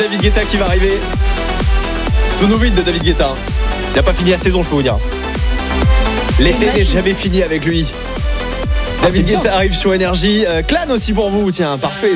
David Guetta qui va arriver. Tout nouveau de David Guetta. Il n'a pas fini la saison, je peux vous dire. L'été n'est jamais fini avec lui. David Guetta arrive sur Énergie. Clan aussi pour vous, tiens, parfait.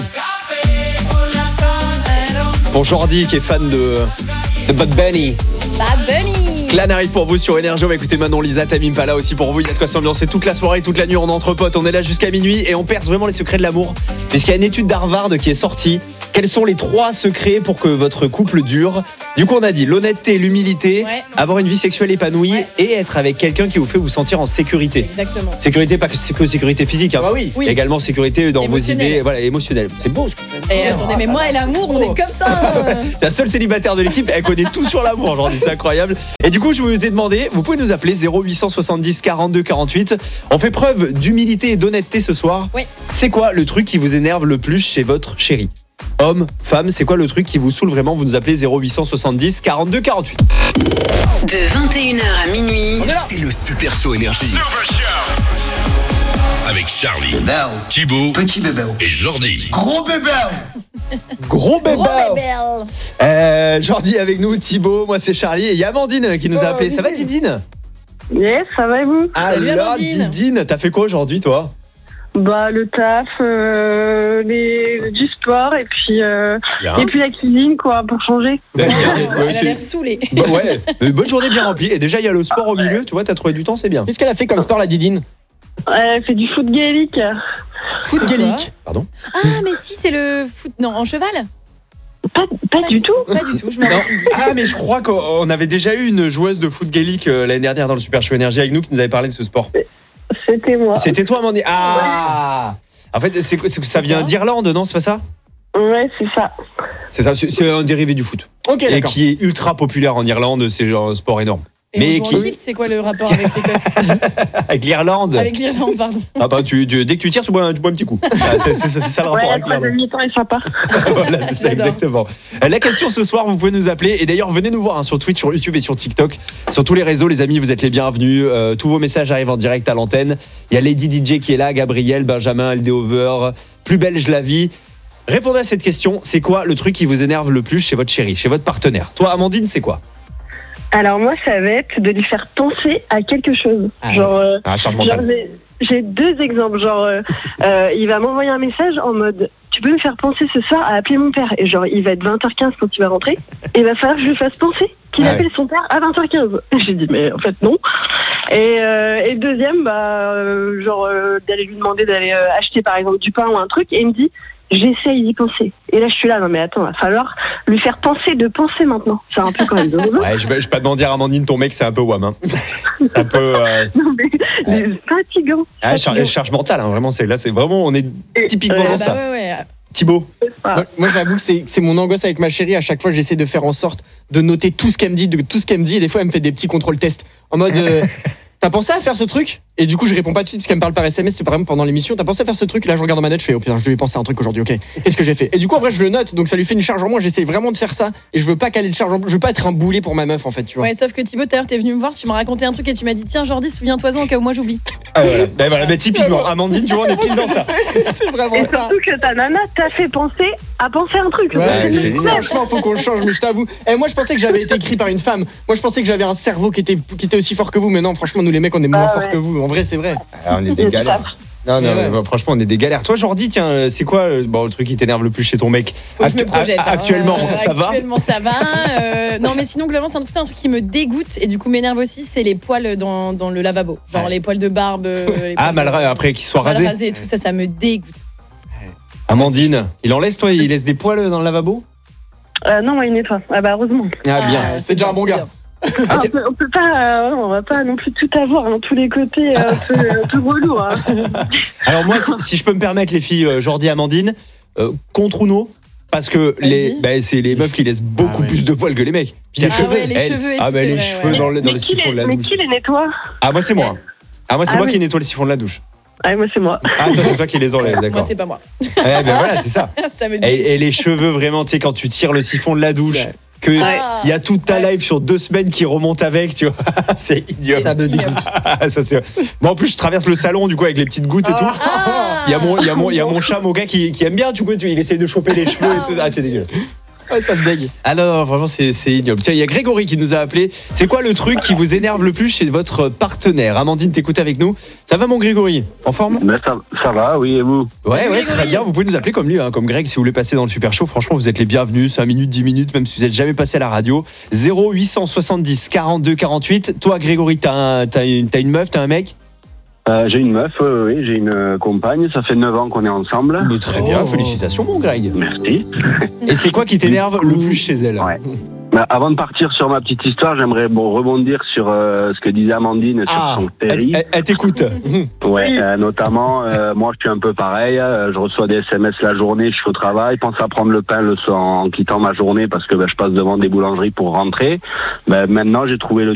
Pour Jordi qui est fan de Bad Bunny. Bad Bunny. Clan arrive pour vous sur Énergie. On va écouter Manon Lisa, Tamim Pala aussi pour vous. Il y a de quoi s'ambiancer toute la soirée, toute la nuit. On est entre potes, on est là jusqu'à minuit et on perce vraiment les secrets de l'amour. Puisqu'il y a une étude d'Harvard qui est sortie. Quels sont les 3 secrets pour que votre couple dure? Du coup, on a dit l'honnêteté, l'humilité, avoir une vie sexuelle épanouie et être avec quelqu'un qui vous fait vous sentir en sécurité. Exactement. Sécurité, pas que sécurité physique, hein. Oui. Également sécurité dans vos idées, voilà, émotionnelles. C'est beau ce que tu viens de dire. Attendez, mais moi et l'amour, on est comme ça. C'est la seule célibataire de l'équipe, elle connaît tout sur l'amour aujourd'hui, c'est incroyable. Et du coup, je vous ai demandé, vous pouvez nous appeler 0870 42 48. On fait preuve d'humilité et d'honnêteté ce soir. Oui. C'est quoi le truc qui vous énerve le plus chez votre chéri? Homme, femme, c'est quoi le truc qui vous saoule vraiment? Vous nous appelez 0870 42 48. De 21h à minuit, c'est le Super Show Énergie. Avec Charlie, Bébé, Thibaut, petit bébé, et Jordi. gros bébé. Gros bébé. Gros bébé. Jordi avec nous, Thibaut, moi c'est Charlie et il y a Amandine qui nous a appelé. Ça va Didine? Yes, ça va et vous? Salut, Alors Amandine. Didine, t'as fait quoi aujourd'hui toi? Bah le taf, du sport et puis la cuisine quoi pour changer. Elle a l'air saoulée. Ouais, bonne journée bien remplie. Et déjà il y a le sport au milieu, tu vois, t'as trouvé du temps, c'est bien. Qu'est-ce qu'elle a fait comme sport la Didine? Elle fait du foot gaélique. Foot gaélique. Pardon? Ah, mais si, c'est le foot. Non, en cheval? Pas du tout. Pas du tout, je m'en Non. rappelle. Ah mais je crois qu'on avait déjà eu une joueuse de foot gaélique l'année dernière dans le Super Show Énergie avec nous qui nous avait parlé de ce sport. C'était moi. C'était toi Amandine? Ah. En fait ça vient d'Irlande, non, c'est pas ça? Ouais, c'est ça. C'est ça, c'est un dérivé du foot. Ok, Et d'accord. qui est ultra populaire en Irlande, c'est genre un sport énorme. Et Mais on joue qui- en kilt, c'est quoi le rapport avec l'Écosse? Avec l'Irlande. Avec l'Irlande, pardon. Ah bah dès que tu tires, tu bois un petit coup. Ah, c'est ça le rapport Ouais, la avec l'Irlande. troisième mi-temps est sympa. Voilà, c'est ça J'adore. exactement. La question ce soir, vous pouvez nous appeler. Et d'ailleurs, venez nous voir hein, sur Twitch, sur YouTube et sur TikTok. Sur tous les réseaux, les amis, vous êtes les bienvenus. Tous vos messages arrivent en direct à l'antenne. Il y a Lady DJ qui est là, Gabriel, Benjamin, Aldeover, Plus belge la vie. Répondez à cette question. C'est quoi le truc qui vous énerve le plus chez votre chéri, chez votre partenaire? Toi, Amandine, c'est quoi? Alors moi, ça va être de lui faire penser à quelque chose. Charge Genre, mentale. j'ai 2 exemples. Genre, il va m'envoyer un message en mode tu peux me faire penser ce soir à appeler mon père. Et genre, il va être 20h15 quand il va rentrer. Et il va falloir que je lui fasse penser qu'il appelle son père à 20h15. J'ai dit mais en fait non. Et le deuxième, d'aller lui demander d'aller acheter par exemple du pain ou un truc. Et il me dit j'essaye d'y penser. Et là, je suis là, non mais attends, il va falloir lui faire penser de penser maintenant. C'est un peu quand même drôle. Ouais, je vais pas te mentir, Amandine, ton mec, c'est un peu wham. Hein. C'est un peu. Non mais fatigant. Ah, charge mentale, hein, vraiment, c'est vraiment, on est typiquement Ouais, dans Ah ça. bah ouais. Thibaut. Moi j'avoue que c'est mon angoisse avec ma chérie. À chaque fois, j'essaie de faire en sorte de noter tout ce qu'elle me dit, et des fois, elle me fait des petits contrôles tests en mode. T'as pensé à faire ce truc? Et du coup, je réponds pas tout de suite parce qu'elle me parle par SMS. C'est par exemple pendant l'émission. T'as pensé à faire ce truc? Et là, je regarde dans ma note, je fais oh putain, je devais penser à un truc aujourd'hui. Ok, qu'est-ce que j'ai fait? Et du coup, en vrai, je le note. Donc ça lui fait une charge en moins. J'essaie vraiment de faire ça. Et je veux pas caler de charge en moins. Je veux pas être un boulet pour ma meuf en fait, tu vois. Ouais, sauf que Thibaut, tout à l'heure, t'es venu me voir, tu m'as raconté un truc et tu m'as dit tiens, Jordi, souviens-toi-en au cas où moi j'oublie. Ah, voilà. Typiquement, Amandine, tu vois, on est pile dans ça. C'est vraiment Et ça. surtout que ta nana t'a fait penser à penser un truc. Ouais, c'est c'est génial. franchement, faut qu'on le change, mais je t'avoue. Et moi, je pensais que j'avais été écrit par une femme. Moi, je pensais que j'avais un cerveau qui était aussi fort que vous, mais non, franchement, nous les mecs, on est moins forts que vous. En vrai, c'est vrai. Ah, on est des galères. Non, Ouais. mais franchement, on est des galères. Toi, Jordi, tiens, c'est quoi le truc qui t'énerve le plus chez ton mec? Faut que je me projette. Actuellement, ça va? Actuellement, ça va. Non, mais sinon, globalement, c'est un truc qui me dégoûte et du coup m'énerve aussi, c'est les poils dans le lavabo. Genre les poils de barbe. Les Ah, poils après qu'il soit mal rasé. rasés et tout ça, ça me dégoûte. Amandine, il en laisse, toi? Il laisse des poils dans le lavabo? Non, moi, il nettoie. Ah bah heureusement. Ah, bien. C'est déjà un bon gars. Ah, tiens. On peut pas, on va pas non plus tout avoir dans tous les côtés, un peu relou. Hein. Alors, moi, si je peux me permettre, les filles, Jordi, Amandine, contre Uno, parce que c'est les meufs qui laissent beaucoup plus de poils que les mecs. Puis Ah ouais, les cheveux et tout, mais c'est les vrai, cheveux ouais. dans le Mais siphon de la mais douche. qui les nettoie? Ah, moi, c'est moi. C'est Ah moi oui. qui nettoie le siphon de la douche. Ah, moi, c'est moi. Ah, toi, c'est toi qui les enlèves, Moi, d'accord. c'est pas moi. Ben voilà, c'est ça. Ça me dégoûte. Et les cheveux, vraiment, tu sais, quand tu tires le siphon de la douche, que il y a toute ta live sur 2 semaines qui remonte avec, tu vois. C'est idiot. Ça me dégoûte. Ça, c'est... Bon, en plus, je traverse le salon, du coup, avec les petites gouttes et tout. Il y a mon chat, mon gars, qui aime bien, du coup, il essaie de choper les cheveux et tout. Ah, c'est dégueulasse. Ah, ça me dégue. Ah non, vraiment, c'est ignoble. Tiens, il y a Grégory qui nous a appelé. C'est quoi le truc qui vous énerve le plus chez votre partenaire? Amandine, t'écoutes avec nous. Ça va, mon Grégory? En forme? Ben ça va, oui, et vous? Ouais, très bien. Vous pouvez nous appeler comme lui, comme Greg, si vous voulez passer dans le Super Show. Franchement, vous êtes les bienvenus. 5 minutes, 10 minutes, même si vous n'êtes jamais passé à la radio. 0870 42 48. Toi, Grégory, t'as une meuf, t'as un mec? J'ai une meuf, oui, j'ai une compagne. Ça fait 9 ans qu'on est ensemble. Mais très bien, félicitations, mon Greg. Merci. Et c'est quoi qui t'énerve le plus chez elle? Ouais. Avant de partir sur ma petite histoire, j'aimerais rebondir sur ce que disait Amandine sur son péri. Elle t'écoute. Ouais, notamment, moi je suis un peu pareil. Je reçois des SMS la journée, je suis au travail, pense à prendre le pain le soir en quittant ma journée parce que je passe devant des boulangeries pour rentrer. Maintenant, j'ai trouvé le